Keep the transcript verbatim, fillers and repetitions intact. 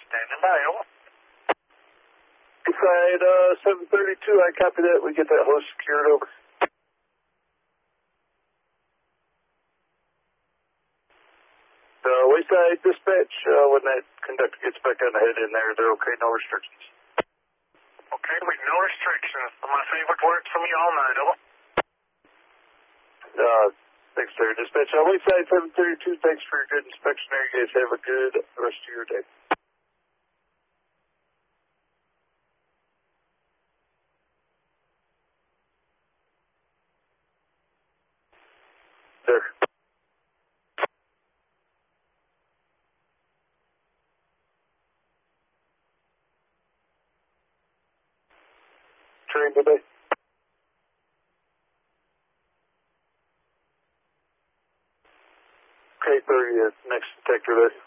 Standing by, over. Side uh, seven thirty-two, I copy that. We get that host secured, over. Uh, Wayside Dispatch, uh, when that conductor gets back on the head in there, they're okay, no restrictions. Okay, with no restrictions. My favorite word from you all night, over. Uh, thanks, sir. Dispatch, uh, Wayside seven thirty-two, thanks for your good inspection there. You guys have a good rest of your day. Sir. Train today. Okay, thirty, uh, next detector there.